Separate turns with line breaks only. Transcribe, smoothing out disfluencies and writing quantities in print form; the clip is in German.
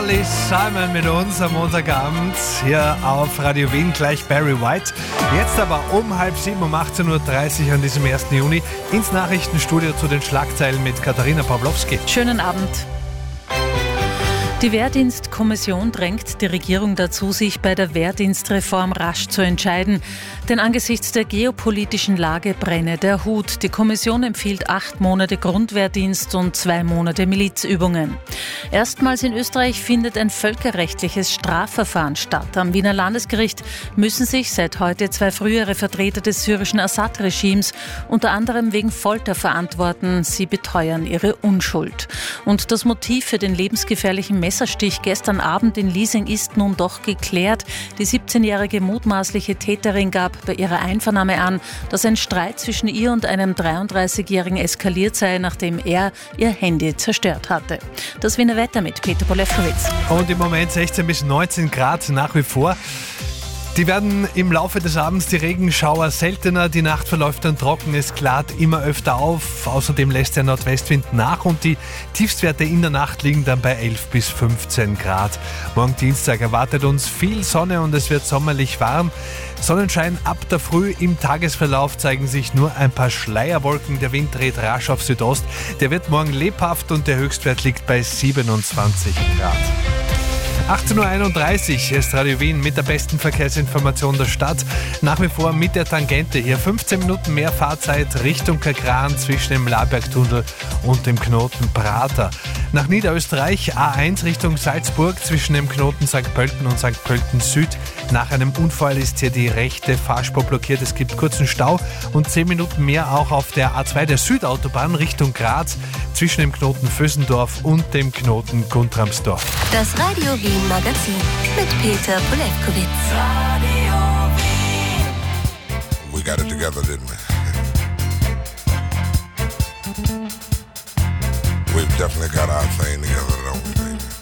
Molly Simon mit uns am Montagabend hier auf Radio Wien, gleich Barry White. Jetzt aber um 6:30 um 18.30 Uhr an diesem 1. Juni ins Nachrichtenstudio zu den Schlagzeilen mit Katharina Pawlowski.
Schönen Abend. Die Wehrdienstkommission drängt die Regierung dazu, sich bei der Wehrdienstreform rasch zu entscheiden. Denn angesichts der geopolitischen Lage brenne der Hut. Die Kommission empfiehlt 8 Monate Grundwehrdienst und 2 Monate Milizübungen. Erstmals in Österreich findet ein völkerrechtliches Strafverfahren statt. Am Wiener Landesgericht müssen sich seit heute 2 frühere Vertreter des syrischen Assad-Regimes unter anderem wegen Folter verantworten. Sie beteuern ihre Unschuld. Und das Motiv für den lebensgefährlichen Messerstich gestern Abend in Liesing ist nun doch geklärt. Die 17-jährige mutmaßliche Täterin gab bei ihrer Einvernahme an, dass ein Streit zwischen ihr und einem 33-Jährigen eskaliert sei, nachdem er ihr Handy zerstört hatte. Das Wiener Wetter mit Peter Polewkowitz.
Und im Moment 16 bis 19 Grad nach wie vor. Die werden im Laufe des Abends die Regenschauer seltener, die Nacht verläuft dann trocken, es klart immer öfter auf. Außerdem lässt der Nordwestwind nach und die Tiefstwerte in der Nacht liegen dann bei 11 bis 15 Grad. Morgen Dienstag erwartet uns viel Sonne und es wird sommerlich warm. Sonnenschein ab der Früh, im Tagesverlauf zeigen sich nur ein paar Schleierwolken. Der Wind dreht rasch auf Südost. Der wird morgen lebhaft und der Höchstwert liegt bei 27 Grad. 18.31 Uhr ist Radio Wien mit der besten Verkehrsinformation der Stadt. Nach wie vor mit der Tangente hier. 15 Minuten mehr Fahrzeit Richtung Kagran zwischen dem Labergtunnel und dem Knoten Prater. Nach Niederösterreich A1 Richtung Salzburg zwischen dem Knoten St. Pölten und St. Pölten Süd. Nach einem Unfall ist hier die rechte Fahrspur blockiert. Es gibt kurzen Stau und 10 Minuten mehr auch auf der A2 der Südautobahn Richtung Graz zwischen dem Knoten Vösendorf und dem Knoten Guntramsdorf.
Das Radio Wien Magazin mit Peter Polewkowitz.
We got it together, didn't we? We've definitely got our thing together, don't we, baby?